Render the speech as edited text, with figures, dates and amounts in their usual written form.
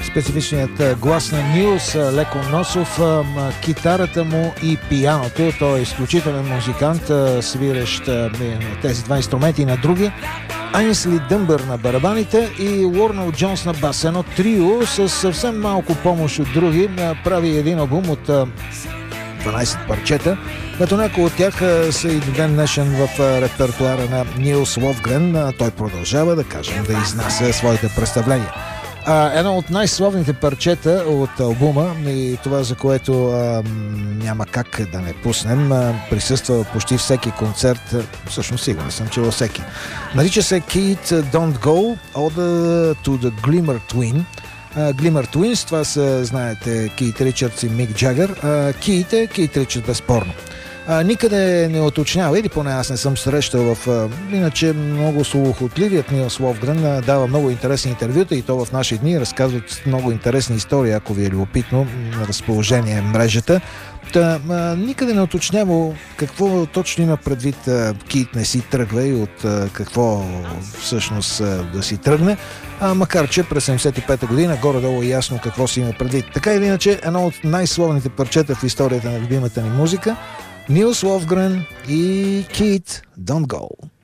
специфичният глас на Нилс, леко носов, китарата му и пианото. Той е изключителен музикант, свиращ тези два инструменти и на други. Айнсли Дънбър на барабаните и Уорнел Джонс на бас. Едно трио с съвсем малко помощ от други прави един албум от 12 парчета, като някои от тях са и до ден днешен в репертуара на Нилс Ловгрен. Той продължава, да кажем, да изнася своите представления. Едно от най-славните парчета от албума и това, за което няма как да не пуснем, присъства почти всеки концерт, всъщност сигурен съм, че във всеки. Нарича се Keith Don't Go, Ode to the Glimmer Twin. Glimmer Twins, това са, знаете, Кейт Ричардс и Мик Джагър. Кейт Ричардс безспорно. Никъде не уточнява, или поне аз не съм срещал в... Иначе много слухотливият Нилс Ловгрен дава много интересни интервюта и то в наши дни разказват много интересни истории, ако ви е любопитно, на разположение мрежата. Никъде не уточнява какво точно има предвид Кейт не си тръгва и от какво всъщност да си тръгне, макар че през 75-та година горе-долу е ясно какво си има предвид. Така или иначе, едно от най-славните парчета в историята на любимата ни музика, Нилс Ловгрен и Keith Don't Go.